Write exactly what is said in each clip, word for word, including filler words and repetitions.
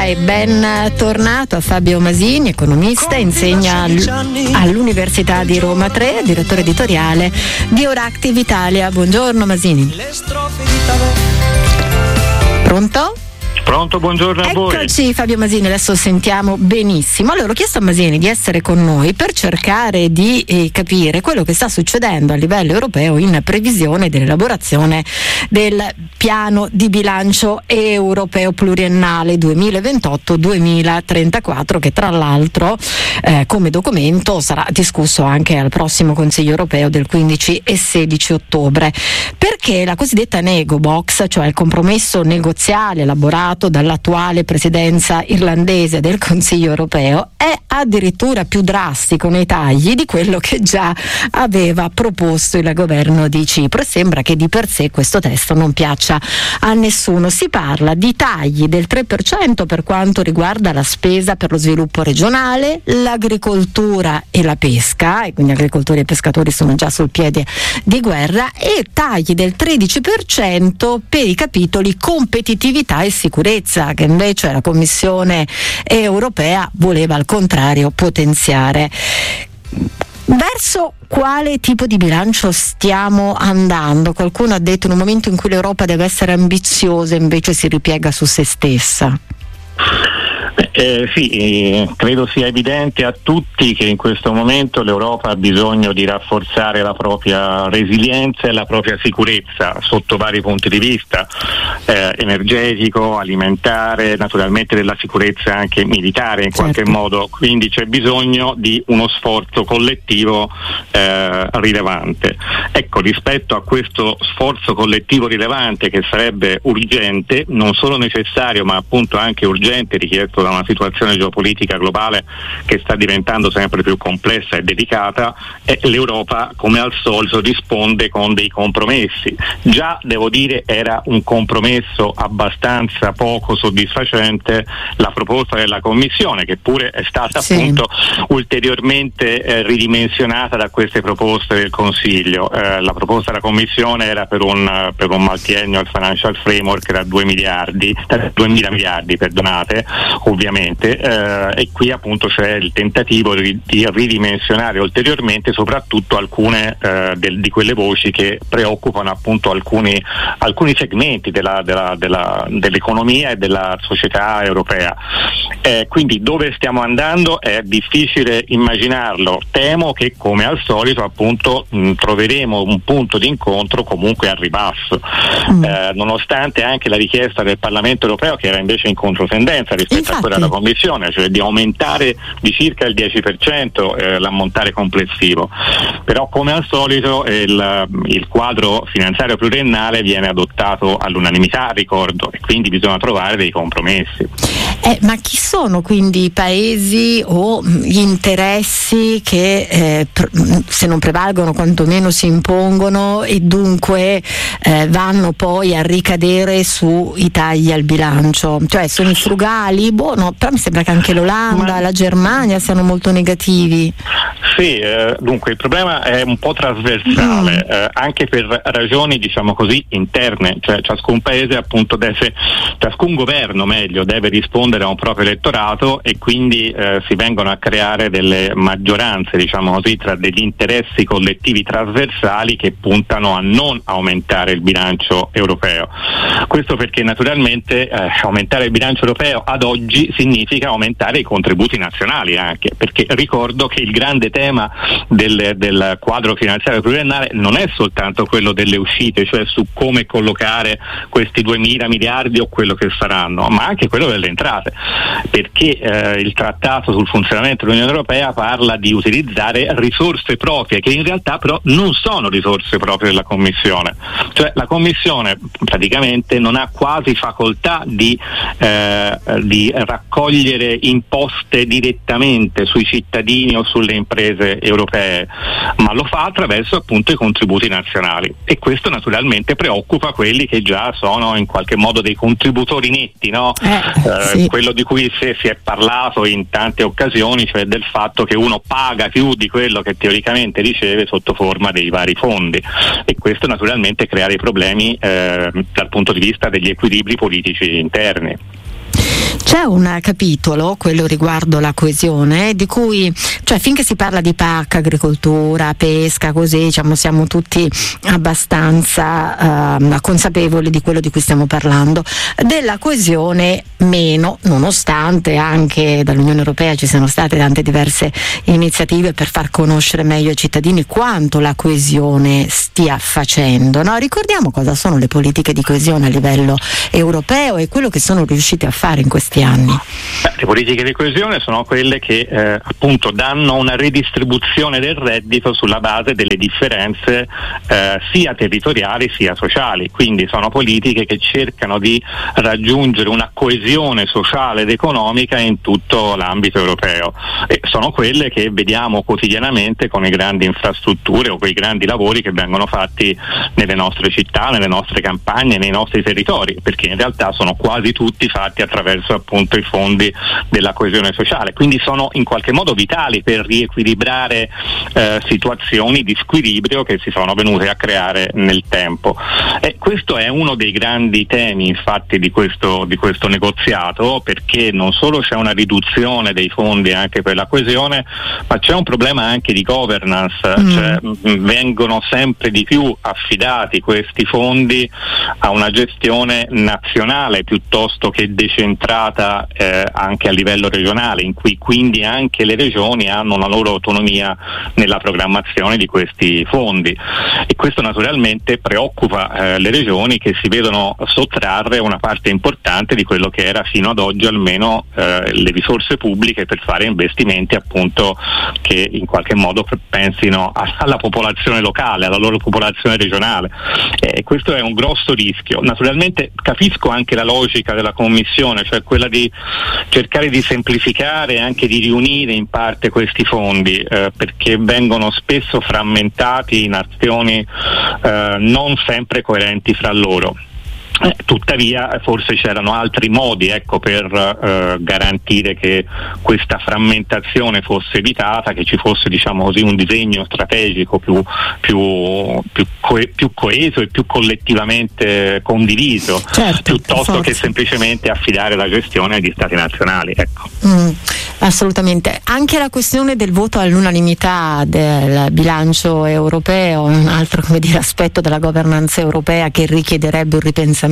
buonasera e ben tornato a Fabio Masini, economista, insegna all'Università di Roma tre, direttore editoriale di Euractiv Italia. Buongiorno Masini. Pronto? Pronto, buongiorno a voi. Eccoci Fabio Masini, adesso sentiamo benissimo. Allora ho chiesto a Masini di essere con noi per cercare di eh, capire quello che sta succedendo a livello europeo in previsione dell'elaborazione del piano di bilancio europeo pluriennale duemilaventotto duemilatrentaquattro, che tra l'altro eh, come documento sarà discusso anche al prossimo Consiglio europeo del quindici e sedici ottobre, perché la cosiddetta nego box, cioè il compromesso negoziale elaborato dall'attuale presidenza irlandese del Consiglio europeo, è addirittura più drastico nei tagli di quello che già aveva proposto il governo di Cipro, e sembra che di per sé questo testo non piaccia a nessuno. Si parla di tagli del tre per cento per quanto riguarda la spesa per lo sviluppo regionale, l'agricoltura e la pesca, e quindi agricoltori e pescatori sono già sul piede di guerra, e tagli del tredici per cento per i capitoli competitività e sicurezza, che invece la Commissione europea voleva al contrario potenziare. Verso quale tipo di bilancio stiamo andando? Qualcuno ha detto in un momento in cui l'Europa deve essere ambiziosa invece si ripiega su se stessa. Eh, sì, eh, credo sia evidente a tutti che in questo momento l'Europa ha bisogno di rafforzare la propria resilienza e la propria sicurezza sotto vari punti di vista, eh, energetico, alimentare, naturalmente della sicurezza anche militare in certo. qualche modo, quindi c'è bisogno di uno sforzo collettivo eh, rilevante. Ecco, rispetto a questo sforzo collettivo rilevante, che sarebbe urgente, non solo necessario ma appunto anche urgente, richiesto da una situazione geopolitica globale che sta diventando sempre più complessa e delicata, e l'Europa come al solito risponde con dei compromessi. Già devo dire era un compromesso abbastanza poco soddisfacente la proposta della Commissione, che pure è stata sì. appunto ulteriormente eh, ridimensionata da queste proposte del Consiglio. Eh, la proposta della Commissione era per un per un multi-annual financial framework da due miliardi, duemila miliardi, perdonate, ovviamente, eh, e qui appunto c'è il tentativo di, di ridimensionare ulteriormente soprattutto alcune eh, del, di quelle voci che preoccupano appunto alcuni, alcuni segmenti della, della, della, dell'economia e della società europea. Eh, quindi dove stiamo andando è difficile immaginarlo. Temo che come al solito appunto mh, troveremo un punto di incontro comunque al ribasso, mm. eh, nonostante anche la richiesta del Parlamento europeo, che era invece in controtendenza rispetto Infatti. a quella della Commissione, cioè di aumentare di circa il dieci per cento eh, l'ammontare complessivo. Però come al solito il, il quadro finanziario pluriennale viene adottato all'unanimità, ricordo, e quindi bisogna trovare dei compromessi. Eh, ma chi sono quindi i paesi o gli interessi che eh, pr- se non prevalgono quantomeno si impongono e dunque eh, vanno poi a ricadere sui tagli al bilancio? Cioè sono i frugali? Boh, no, però mi sembra che anche l'Olanda, ma... la Germania siano molto negativi. Sì, eh, dunque il problema è un po' trasversale, mm. eh, anche per ragioni diciamo così interne, cioè ciascun paese appunto deve, ciascun governo meglio deve rispondere a un proprio elettorato, e quindi eh, si vengono a creare delle maggioranze diciamo così tra degli interessi collettivi trasversali che puntano a non aumentare il bilancio europeo. Questo perché naturalmente eh, aumentare il bilancio europeo ad oggi significa aumentare i contributi nazionali anche, perché ricordo che il grande tema del, del quadro finanziario pluriennale non è soltanto quello delle uscite, cioè su come collocare questi duemila miliardi o quello che saranno, ma anche quello delle entrate, perché eh, il trattato sul funzionamento dell'Unione Europea parla di utilizzare risorse proprie che in realtà però non sono risorse proprie della Commissione, cioè la Commissione praticamente non ha quasi facoltà di, eh, di raccogliere imposte direttamente sui cittadini o sulle imprese europee, ma lo fa attraverso appunto i contributi nazionali, e questo naturalmente preoccupa quelli che già sono in qualche modo dei contributori netti, no? Eh, eh, sì. Quello di cui si, si è parlato in tante occasioni, cioè del fatto che uno paga più di quello che teoricamente riceve sotto forma dei vari fondi, e questo naturalmente crea dei problemi eh, dal punto di vista degli equilibri politici interni. C'è un capitolo, quello riguardo la coesione, di cui, cioè finché si parla di P A C, agricoltura, pesca, così diciamo siamo tutti abbastanza eh, consapevoli di quello di cui stiamo parlando. Della coesione meno, nonostante anche dall'Unione Europea ci siano state tante diverse iniziative per far conoscere meglio ai cittadini quanto la coesione stia facendo, no? Ricordiamo cosa sono le politiche di coesione a livello europeo e quello che sono riusciti a fare in questi anni. Beh, le politiche di coesione sono quelle che eh, appunto danno una redistribuzione del reddito sulla base delle differenze eh, sia territoriali sia sociali, quindi sono politiche che cercano di raggiungere una coesione sociale ed economica in tutto l'ambito europeo, e sono quelle che vediamo quotidianamente con le grandi infrastrutture o quei grandi lavori che vengono fatti nelle nostre città, nelle nostre campagne, nei nostri territori, perché in realtà sono quasi tutti fatti attraverso appunto i fondi della coesione sociale, quindi sono in qualche modo vitali per riequilibrare eh, situazioni di squilibrio che si sono venute a creare nel tempo. E questo è uno dei grandi temi infatti di questo, di questo negoziato, perché non solo c'è una riduzione dei fondi anche per la coesione, ma c'è un problema anche di governance, mm. cioè mh, vengono sempre di più affidati questi fondi a una gestione nazionale piuttosto che decentrata eh, anche a livello regionale, in cui quindi anche le regioni hanno una loro autonomia nella programmazione di questi fondi, e questo naturalmente preoccupa eh, le regioni, che si vedono sottrarre una parte importante di quello che era fino ad oggi almeno eh, le risorse pubbliche per fare investimenti appunto che in qualche modo pensino alla popolazione locale, alla loro popolazione regionale, e eh, questo è un grosso rischio. Naturalmente capisco anche la logica della Commissione, cioè quella di cercare di semplificare e anche di riunire in parte questi fondi eh, perché vengono spesso frammentati in azioni eh, non sempre coerenti fra loro. Eh, tuttavia forse c'erano altri modi ecco, per eh, garantire che questa frammentazione fosse evitata, che ci fosse diciamo così un disegno strategico più, più, più, co- più coeso e più collettivamente condiviso, certo, piuttosto che semplicemente affidare la gestione agli stati nazionali. Ecco. Mm, assolutamente. Anche la questione del voto all'unanimità del bilancio europeo, un altro come dire, aspetto della governance europea che richiederebbe un ripensamento.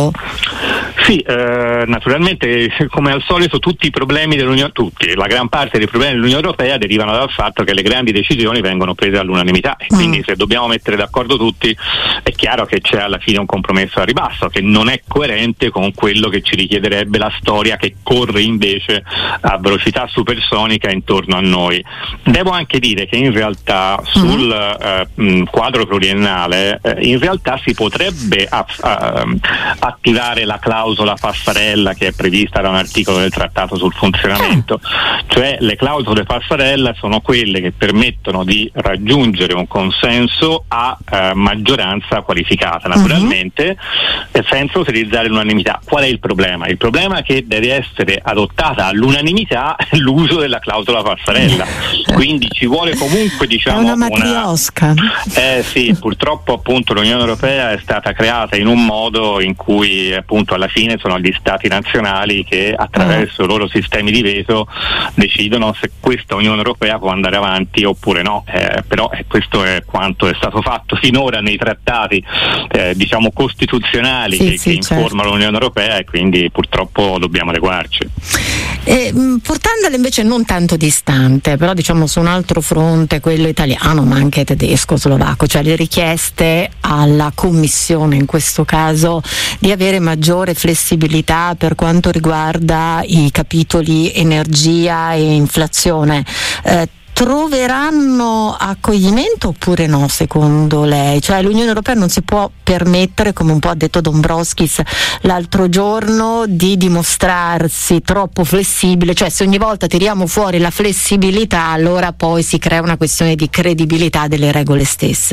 Sì, eh, naturalmente come al solito tutti i problemi dell'Unione, tutti, la gran parte dei problemi dell'Unione Europea derivano dal fatto che le grandi decisioni vengono prese all'unanimità, e quindi mm. se dobbiamo mettere d'accordo tutti è chiaro che c'è alla fine un compromesso a ribasso che non è coerente con quello che ci richiederebbe la storia che corre invece a velocità supersonica intorno a noi. Devo anche dire che in realtà sul mm. eh, quadro pluriennale eh, in realtà si potrebbe aff- uh, attivare la clausola passerella che è prevista da un articolo del trattato sul funzionamento, cioè le clausole passerella sono quelle che permettono di raggiungere un consenso a eh, maggioranza qualificata, naturalmente uh-huh. senza utilizzare l'unanimità. Qual è il problema? Il problema è che deve essere adottata all'unanimità l'uso della clausola passerella, quindi ci vuole comunque diciamo è una matriosca. Una... Eh sì, purtroppo appunto l'Unione Europea è stata creata in un modo in cui appunto alla fine sono gli stati nazionali che attraverso i loro sistemi di veto decidono se questa Unione Europea può andare avanti oppure no, eh, però eh, questo è quanto è stato fatto finora nei trattati eh, diciamo costituzionali sì, che, sì, che certo. informano l'Unione Europea, e quindi purtroppo dobbiamo adeguarci. E, mh, portandola invece non tanto distante, però diciamo su un altro fronte, quello italiano ma anche tedesco, slovacco, cioè le richieste alla Commissione in questo caso di avere maggiore flessibilità per quanto riguarda i capitoli energia e inflazione. Eh, troveranno accoglimento oppure no secondo lei? Cioè l'Unione Europea non si può permettere, come un po' ha detto Dombrovskis l'altro giorno, di dimostrarsi troppo flessibile, cioè se ogni volta tiriamo fuori la flessibilità allora poi si crea una questione di credibilità delle regole stesse.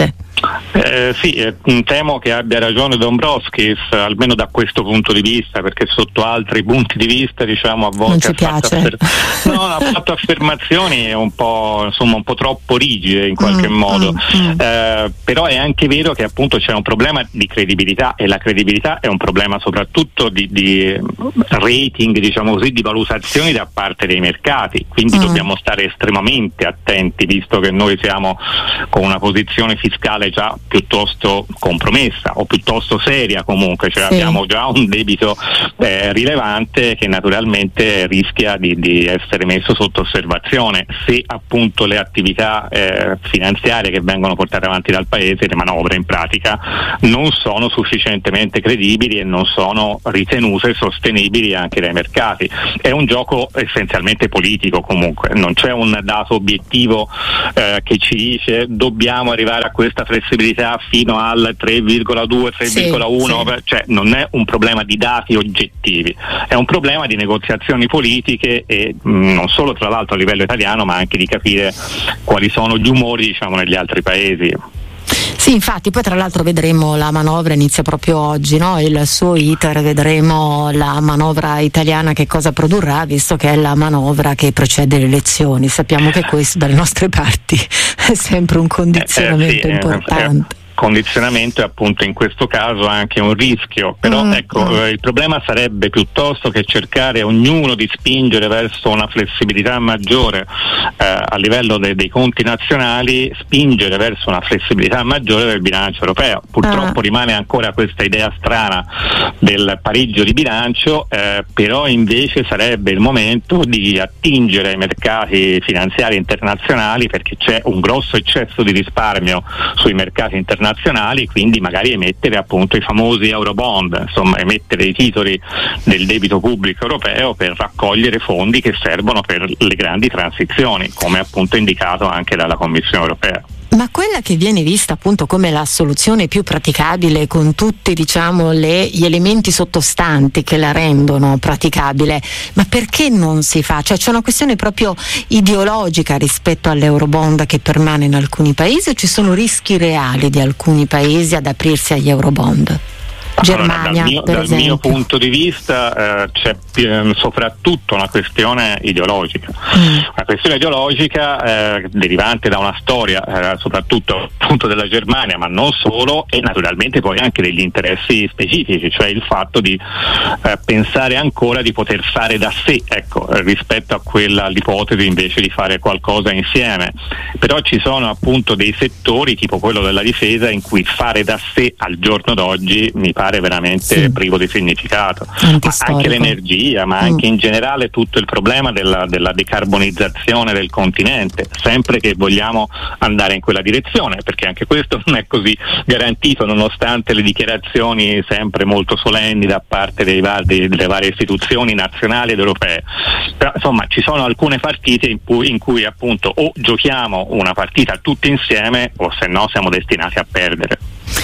Eh, sì, eh, temo che abbia ragione Dombrovskis, almeno da questo punto di vista, perché sotto altri punti di vista, diciamo, a volte ha fatto, affer- no, ha fatto affermazioni un po', insomma, un po' troppo rigide in qualche mm, modo. Mm, mm. Eh, però è anche vero che appunto c'è un problema di credibilità, e la credibilità è un problema soprattutto di, di rating, diciamo così, di valutazioni da parte dei mercati, quindi mm. dobbiamo stare estremamente attenti, visto che noi siamo con una posizione fiscale già piuttosto compromessa o piuttosto seria, comunque, cioè sì. abbiamo già un debito eh, rilevante che naturalmente rischia di, di essere messo sotto osservazione se appunto le attività eh, finanziarie che vengono portate avanti dal paese, le manovre in pratica, non sono sufficientemente credibili e non sono ritenute sostenibili anche dai mercati. È un gioco essenzialmente politico, comunque non c'è un dato obiettivo eh, che ci dice dobbiamo arrivare a questa flessibilità fino al tre virgola due, tre virgola uno, sì, sì. Cioè non è un problema di dati oggettivi, è un problema di negoziazioni politiche e mh, non solo tra l'altro a livello italiano, ma anche di capire quali sono gli umori, diciamo, negli altri paesi. Sì, infatti, poi tra l'altro vedremo la manovra, inizia proprio oggi, no? Il suo iter, vedremo la manovra italiana che cosa produrrà, visto che è la manovra che precede le elezioni. Sappiamo che questo dalle nostre parti è sempre un condizionamento eh, eh, sì, importante. Eh, eh. Condizionamento è appunto in questo caso anche un rischio, però mm, ecco mm. Eh, il problema sarebbe piuttosto che cercare ognuno di spingere verso una flessibilità maggiore eh, a livello de- dei conti nazionali, spingere verso una flessibilità maggiore del bilancio europeo. Purtroppo ah. rimane ancora questa idea strana del pareggio di bilancio, eh, però invece sarebbe il momento di attingere ai mercati finanziari internazionali, perché c'è un grosso eccesso di risparmio sui mercati internazionali, nazionali, quindi magari emettere appunto i famosi eurobond, insomma emettere i titoli del debito pubblico europeo per raccogliere fondi che servono per le grandi transizioni, come appunto indicato anche dalla Commissione europea. Ma quella che viene vista appunto come la soluzione più praticabile, con tutti, diciamo, le, gli elementi sottostanti che la rendono praticabile, ma perché non si fa? Cioè c'è una questione proprio ideologica rispetto all'eurobond che permane in alcuni paesi, o ci sono rischi reali di alcuni paesi ad aprirsi agli eurobond? Germania, allora, dal, mio, per dal mio punto di vista eh, c'è eh, soprattutto una questione ideologica, mm. una questione ideologica eh, derivante da una storia eh, soprattutto appunto della Germania, ma non solo, e naturalmente poi anche degli interessi specifici, cioè il fatto di eh, pensare ancora di poter fare da sé, ecco, rispetto a quella l'ipotesi invece di fare qualcosa insieme. Però ci sono appunto dei settori tipo quello della difesa in cui fare da sé al giorno d'oggi mi pare veramente sì. privo di significato, ma anche l'energia, ma anche mm. in generale tutto il problema della, della decarbonizzazione del continente, sempre che vogliamo andare in quella direzione, perché anche questo non è così garantito nonostante le dichiarazioni sempre molto solenni da parte dei vari, delle varie istituzioni nazionali ed europee. Però insomma ci sono alcune partite in cui, in cui appunto o giochiamo una partita tutti insieme o se no siamo destinati a perdere.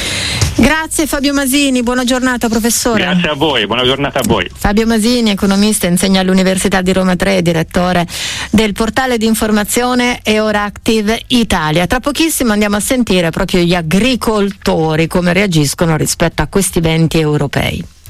Grazie Fabio Masini, buona giornata professore. Grazie a voi, buona giornata a voi. Fabio Masini, economista, insegna all'Università di Roma tre, direttore del portale di informazione Euractiv Italia. Tra pochissimo andiamo a sentire proprio gli agricoltori come reagiscono rispetto a questi venti europei.